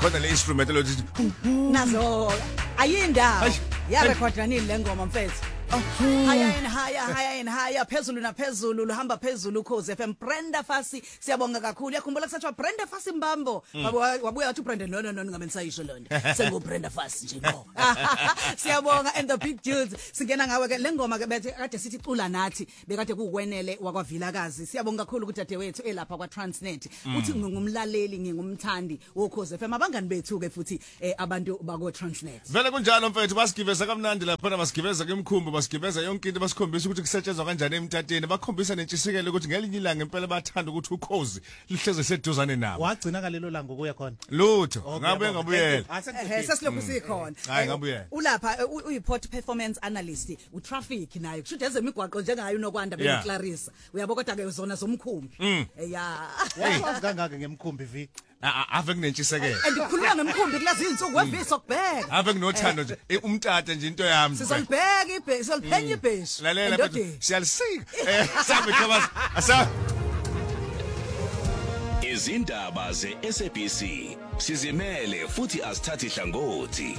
khona le instrument lo nazo ayindaba Hayi. ya record nini le ngoma mfethu higher and higher phezulu naphezulu luhamba phezulu Ukhozi FM Brenda Fassie siyabonga kakhulu yakhumbula kusathiwa Brenda Fassie Mbambo wabuya wathi Brenda no ngame nisayisho lona sengu Brenda Fassie nje no siyabonga and the big dudes singena ngawe ke lengoma ke bethe kade sithi cula nathi bekade kuwenele wakwaVilakazi siyabonga kakhulu ukuthi dadewethu elapha kwa Transnet uthi ngingumlaleli ngingumthandi woKhozi FM abangani bethu ke futhi abantu bako Transnet vele kunjalo mfethu basigiveza kamnandi lapha basigiveza kemkhumbu basigibeza yonke into basikhombisa ukuthi kusetshenzwa kanjani emtateni bakhombisa nentshisekelo ukuthi ngelinye ilanga impela bathanda ukuthi Ukhozi lihleze seduzane nabo wagcina kalelo langa ukuya khona lutho ngabuyela sesilokhu sikhona hayi ngabuyela ulapha uyiport performance analyst utraffic nayo kusho ukuthi ezemigwaqo njengayo unokwanda beClarissa uyabo kodwa ke zona zomkhumbi yazi kangaka ngemkhumbi vi ave kunentshisekelo andikhuluma ngemkhumbi kulazi insuku wevisa ukubheka ave kunothando nje umtata nje into yami sizolibheka ibhesi sizoliphenya ibhesi lalela mfethu siyalisika sabe Thomas asa izindaba zeSABC sizimele futhi asithathi hlangothi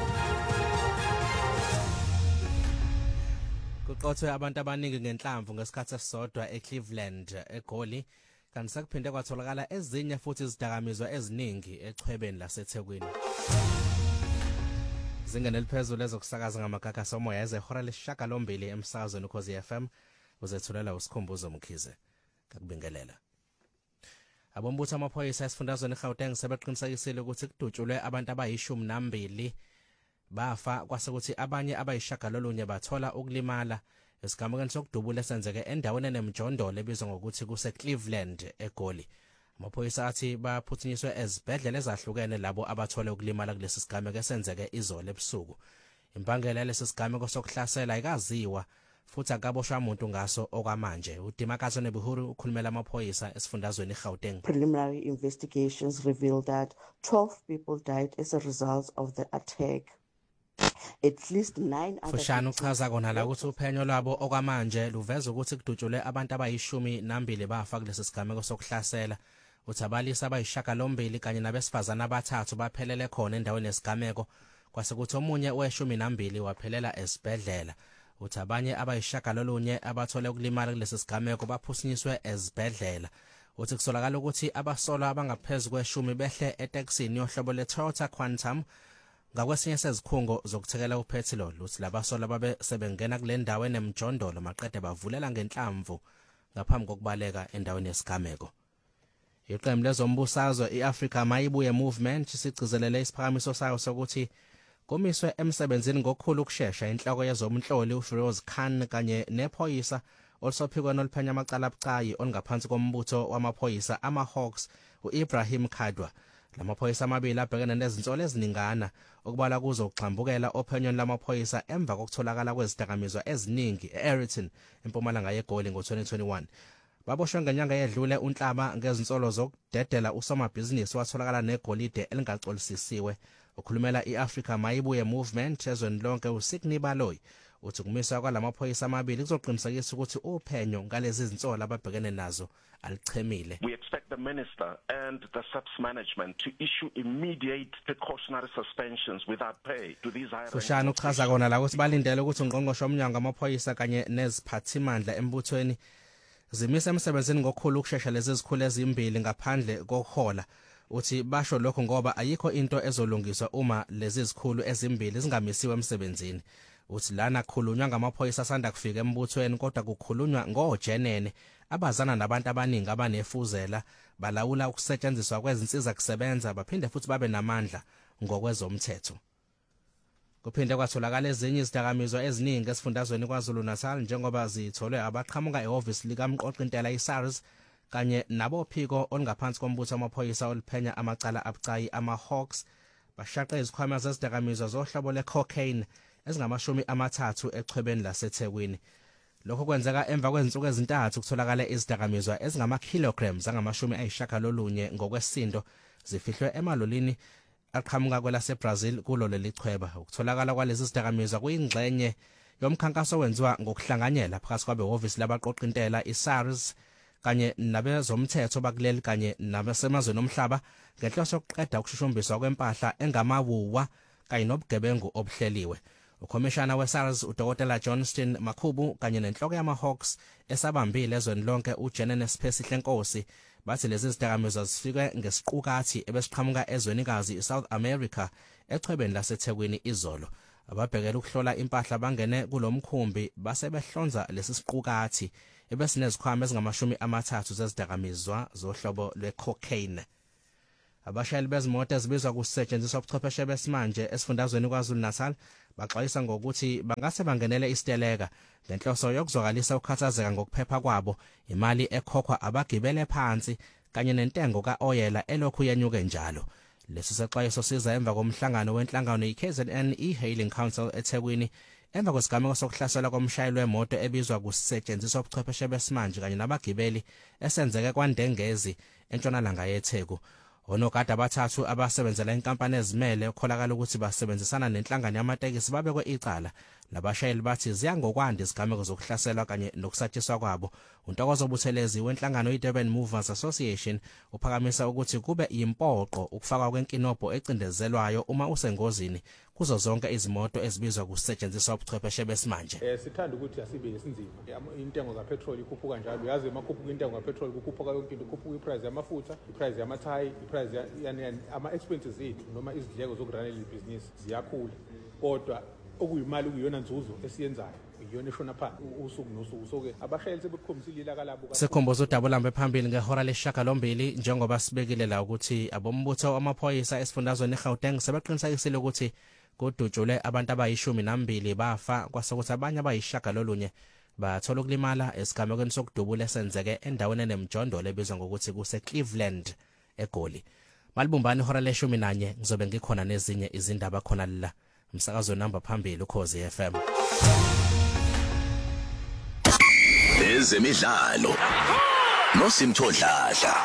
kuqothwe abantu abaningi ngenhlamvu ngesikhathi esisodwa eCleveland eGoli kanti sekuphinde kwatholakala ezinye futhi izidakamizwa eziningi echwebeni laseThekwini zingene liphezulu ezokusakaza ngamagaga somoya ezehora lesishiyagalombili emsakazweni Ukhozi FM uzethulela usikhumbuzo Mkhize kakubingelela abombutho amaphoyisa esifundazweni eGauteng sebeqinisekisile ukuthi kudutshulwe abantu abayi12 bafa kwasekuthi abanye abayishagalolunye bathola ukulimala esigamekweni sokudubula esenzeke endaweni enemjondolo ebizwa ngokuthi kuseCleveland eGoli amaphoyisa athi baphuthunyiswe ezibhedlela ezahlukene labo abathole ukulimala kulesi sigameko esenzeke izolo ebusuku impangela yalesi sigameko sokuhlasela ikaziwa futhi akaboshwa umuntu ngaso okwamanje uDimakaso Nebuhuru ukhulumela amaphoyisa esifundazweni eGauteng Preliminary investigations revealed that 12 people died as a result of the attack. At least 9 other Fushana uchaza kona la ukuthi uphenyo lwabo okwamanje luveza ukuthi kudutshulwe abantu abayi12 bafa kulesi sigameko sokuhlasela uthabalisa abayishagalombili kanye nabesifazana abathathu baphelele khona endaweni yesigameko kwasekuthi omunye we12 waphelela esibhedlela uthi abanye abayishagalolunye abathole ukulimala kulesi sigameko baphusinyiswe ezibhedlela uthi kusolakala ukuthi abasolwa abangaphezulu kwe10 behle eTexini yohlobo leToyota Quantum ngakwesinye sezikhungo zokuthekela upetrol uthi labasolwa babe sebengena kule ndawo enemjondolo maqede bavulela ngenhlamvu ngaphambi kokubaleka endaweni yesigameko iqembu lezombusazwe iAfrica Mayibuye Movement sigcizelele isiphakamiso sayo sokuthi komiswe emsebenzini ngokukhulu ukusheshsha inhloko yezomhloli uFiroz Khan kanye nephoyisa olisophikweni oliphenya amacala abucayi olingaphansi kombutho wamaphoyisa amaHawks uIbrahim Khadwa lamaphoyisa amabili abhekene nezinsolo eziningana okubala kuzo ukuxambukela ophenyweni lamaphoyisa emva kokutholakala kwezidakamizwa eziningi eAriton empumalanga yeGoli ngo2021 baboshwe ngenyanga yedlule unhlaba ngezinsolo zokudedela usomabhizinisi watholakala negolide elingacolisisiwe ukhulumela iAfrica Mayibuye Movement ezweni lonke uSigny Baloyi uthi kumiswa kwalamaphoyisa amabili kuzoqinisekisa ukuthi uphenyo ngalezi zinsolo ababhekene nazo alichemile. We expect the minister and the SAPS management to issue immediate precautionary suspensions without pay to these high Fushana uchaza kona la ukuthi balindele ukuthi ungqongqoshe omnyango amaphoyisa kanye neziphathimandla embuthweni zimise emsebenzini ngokukhulu ukusheshsha lezi zikhulu ezimbili ngaphandle kokuhola uthi basho lokho ngoba ayikho into ezolungiswa uma lezi zikhulu ezimbili zingamisiwe emsebenzini uthi lana khulunywa ngamaphoyisa asanda kufika embuthweni kodwa kukhulunywa ngojenene abazana nabantu abaningi abanefuzela balawula ukusetshenziswa kwezinsiza kusebenza baphinde futhi babe namandla ngokwezomthetho kuphinde kwatholakala ezinye izidakamizwa eziningi esifundazweni KwaZulu-Natal njengoba zitholwe abaqhamuka ehhovisi likamqoqintela iSARS kanye nabophiko olungaphansi kombutho wamaphoyisa oliphenya amacala abucayi amaHawks bashaqe izikhwama zezidakamizwa zohlobo lecocaine ezingama30 echwebeni laseThekwini lokho kwenzeka emva kwezinsuku ezintathu kutholakala izidakamizwa ezingama-kilograms angama-90 ngokwesindo zifihlwe emalolini aqhamuka kwelaseBrazil kulo lelichweba ukutholakala kwalezi zidakamizwa kuyingxenye yomkhankaso wenziwa ngokuhlanganyela phakathi kwabehhovisi labaqoqintela iSARS kanye nabezomthetho bakuleli kanye nabasemazweni omhlaba ngenhloso yokuqeda ukushushumbiswa kwempahla engamawuwa kanye nobugebengu obuhleliwe. Ukhomishana weSARS uDokotela Johnston Makhubu kanye nenhloko yamaHawks esabambile ezweni lonke uJenene Siphesihle Nkosi bathi lezi zidakamizwa zifike ngesiqukathi ebesiqhamuka ezwenikazi iSouth America echwebeni laseThekwini izolo. Ababhekela ukuhlola impahla bangene kulomkhumbi basebehlonza lesi siqukathi ebesinezikhwama ezingama-30 zezidakamizwa zohlobo lwecocaine. Abashayeli bezimoto ezibizwa kusetshenziswa ubuchwepheshe besimanje esifundazweni KwaZulu-Natal baxwayisa ngokuthi bangase bangenele isiteleka ngenhloso yokuzwakalisa ukukhathazeka ngokuphepha kwabo, imali ekhokhwa abagibele phansi kanye nentengo kaoyela elokhu yenyuke njalo. Lesi sexwayiso siza emva komhlangano wenhlangano iKZN e-Hailing Council eThekwini emva kwesigameko sokuhlasela komshayeli wemoto ebizwa kusetshenziswa ubuchwepheshe besimanje kanye nabagibeli esenzeke kwaNdengezi entshonalanga yeTheku. Onogada abathathu abasebenzela inkampani ezimele okholakala ukuthi basebenzisana nenhlangano yamatekisi babekwe icala. Labashayeli bathi ziya ngokwanda izigameko zokuhlaselwa kanye nokusatshiswa kwabo. uNtokozo Buthelezi wenhlangano iDurban Movers Association uphakamisa ukuthi kube impoqo ukufakwa kwenkinobho ecindezelwayo uma usengozini kuzo zonke izimoto ezibizwa kusetshenziswa ubuchwepheshe besimanje. Sithanda ukuthi asibe esinzima. Intengo zapetrol ikhuphuka njalo. Yazi makhuphuka intengo yapetrol kukhuphuka yonke into, kukhuphuka iprice yamafutha, iprice yamathayi, iprice yani ama expenses ethu noma izindleko zokurunela ibhizinisi ziyakhula. Kodwa okuyimali kuyona nzuzo esiyenzayo iyona eshona phansi usuku nosuku. So ke abashayeli sebekhombisile ilaka labo. Sekhomboza uDabulambe phambili ngehora lesishiyagalombili njengoba sibekile la ukuthi abombutho amaphoyisa esifundazweni eGauteng sebeqinisakisile ukuthi kudutshulwe abantu abayi12 bafa kwasokuthi abanye abayishagalolunye bathola ukulimala esigamekweni sokudubula esenzeke endaweni enemjondolo ebizwa ngokuthi kuse Cleveland eGoli. Malibumbani ihora le11 ngizobe ngikhona nezinye izindaba khona la umsakazo namba phambili uKhozi FM. Ezemidlalo noSimthodladla.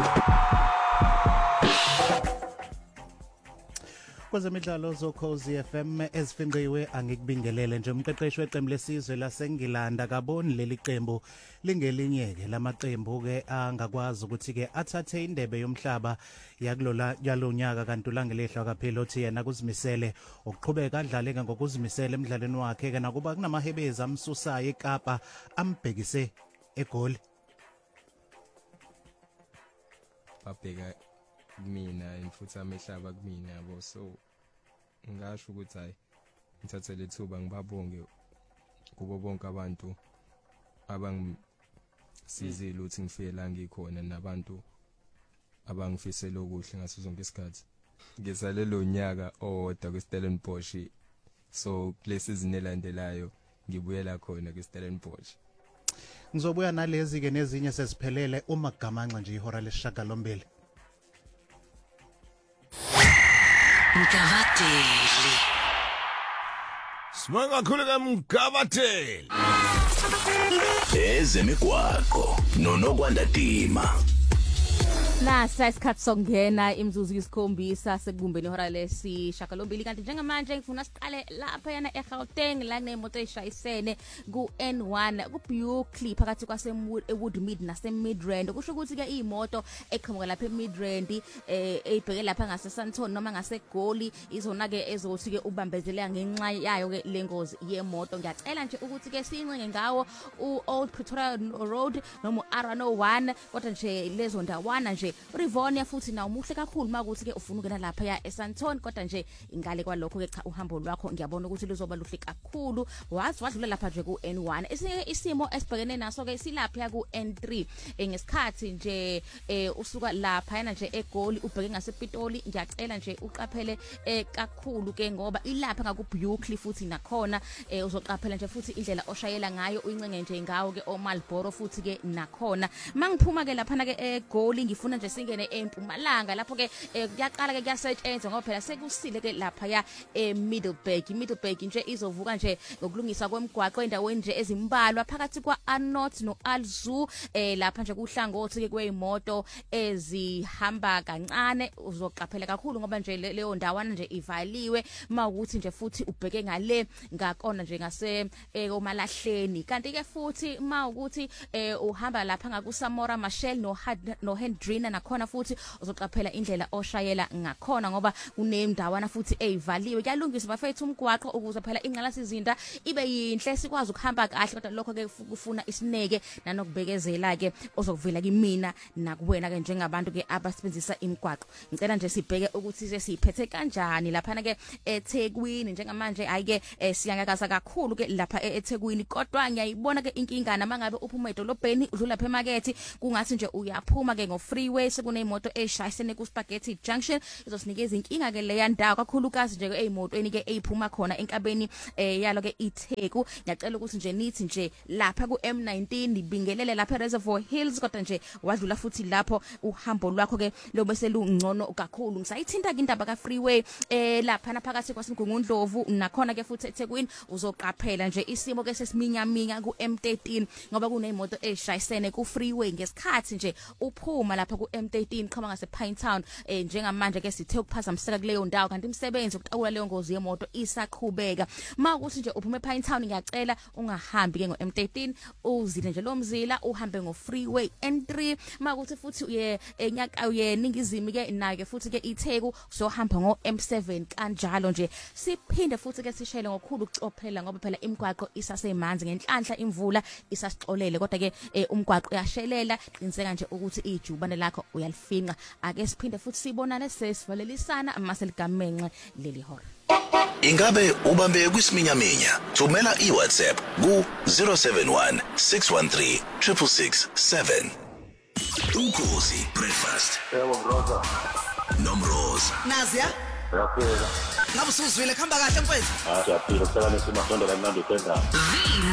Kwezemidlalo zoKhozi FM ezifingqiwe angikubingelele nje umqeqeshi weqembu lesizwe laseNgilanda kaboni leli qembu lingelinyeke lamaqembu ke angakwazi ukuthi ke athathe indebe yomhlaba yakulola yalonyaka kanti ulangelehla kaphela othi yena kuzimisele ukuqhubeka adlale ngokuzimisela emidlalweni wakhe ke nakuba kunamahebezi amsusayo eKapa ambhekise eGoli. Babheka mina futhi amehlaba kumina yabo, so ngasho ukuthi hayi ngithathe lethuba ngibabonge kubo bonke abantu abangisizile ukuthi ngifike la ngikhona nabantu abangifisela okuhle ngaso zonke isikhathi. Ngizale lo nyaka owodwa kweStellenbosch, so kulesizini elandelayo ngibuyela khona kweStellenbosch. Ngizobuya nalezi ke nezinye sesiphelele uma gamanxa nje ihora lesishiyagalombili. Mgavateli. Sibonga kakhulu kaMgavateli. Ezemigwaqo noNokwanda Dima. Nasa isikhathi sokungena imizuzu yisikhombisa sekubumbeni ihora lesishiyagalombili kanti njengamanje ngifuna siqale lapha yana eGauteng la nemoto eshayisene ku N1 ku Buckley phakathi kwaseWoodmead naseMidrand. Kusho ukuthi ke imoto eqhamuka lapha eMidrand ebheke lapha ngaseSandton noma ngaseGoli izona ke ezothi ke ubambezeleka ngenxa yayo ke lengozi yemoto. Ngiyacela nje ukuthi ke sinqenge ngawo uOld Pretoria Road noma uR101 kodwa nje lezo ndawana nje Rivonia futhi na umuhle kakhulu makuthi ke ufuna ukena lapha ya eSandton kodwa nje ingale kwalokho ke cha uhambo lwakho ngiyabona ukuthi luzoba luhle kakhulu. Wadlula lapha nje ku N1 isimo esibhekene naso ke silapha ku N3 ngesikhathi nje usuka lapha yana nje eGoli ubheke ngasePitoli. Ngiyacela nje uqaphele kakhulu ke ngoba ilapha ngakuBuckley futhi nakhona uzoqaphela nje futhi indlela oshayela ngayo uyincenge nje ngawo ke oMalboro futhi ke nakhona mangiphuma ke lapha na ke eGoli ngifuna sifuna nje singene eMpumalanga lapho ke kuyaqala ke kuyasetshenzwa ngoba phela sekusile ke lapha ya eMiddleburg nje izovuka nje ngokulungisa kwemigwaqo endaweni nje ezimbalwa phakathi kwa-Anot no-Alzu lapha nje kuhlangothi ke kweyimoto ezihamba kancane uzoqaphela kakhulu ngoba nje leyo ndawana nje ivaliwe mawukuthi nje futhi ubheke ngale ngakona nje ngase komalahleni kanti ke futhi mawukuthi uhamba lapha ngakuSamora Machel no Hendrina nakhona futhi uzoqaphela indlela oshayela ngakhona ngoba kunemndawana futhi eyivaliwe kuyalungiswa bafethu umgwaqo ukuze phela inqalasizinda ibe yinhle sikwazi ukuhamba kahle kodwa lokho ke kufuna isineke nanokubekezela ke ozokuvela kimina nakuwena ke njengabantu ke abasebenzisa imigwaqo ngicela nje sibheke ukuthi siyiphethe kanjani lapha ke eThekwini njengamanje ayike siyangakaza kakhulu ke lapha eThekwini kodwa ngiyayibona ke inkinga namangabe uphuma edolobheni udlula lapha emarket kungathi nje uyaphuma ke ngo freeway sekuneyimoto eshayisene ku Spaghetti Junction izosinikeza inkinga ke leya ndawo kakhulukazi nje eyimotweni ke eyiphuma khona enkabeni yalo ke iTheku ngiyacela ukuthi nje nithi nje lapha ku M19 nibingelele lapha Reservoir Hills kodwa nje wadlula futhi lapho uhambo lwakho ke lobe selungcono kakhulu ngisayithinta ke indaba ka freeway lapha phakathi kwaSingungundlovu nakhona ke futhi eThekwini uzoqaphela nje isimo ke sesiminyaminya ku M13 ngoba kuneyimoto eshayisene ku freeway ngesikhathi nje uphuma lapha ku M13 qhama ngase Pinetown njengamanje ke sithe ukuphazamiseka kuleyo ndawo kanti umsebenzi ukuqhawula leyo ngozi yemoto isaqhubeka mawukuthi nje uphume ePinetown ngiyacela ungahambi ke ngo M13 uzile nje lo mzila uhambe ngo freeway N3 mawukuthi futhi uye enyaka uye ningizimi ke nayo ke futhi ke iTheku sohamba ngo M7 kanjalo nje siphinde futhi ke sishayele ngokukhulu ukucophela ngoba phela imigwaqo isasemanzi ngenhlanhla imvula isasixolele kodwa ke umgwaqo uyashelela qiniseka nje ukuthi ijubane lakho uyalifinqa ake siphinde futhi sibonane sesivalelisana amaseligamengxe leli hora Ingabe ubambe kwisiminyaminya thumela iWhatsApp ku 071 613 667 Ukhozi breakfast yebo Rosa Nomroza Nazia yaphela ngabe usuzwile khamba kahle mfethu siyaphila sicela nesimasondo kamnandi ukwenzani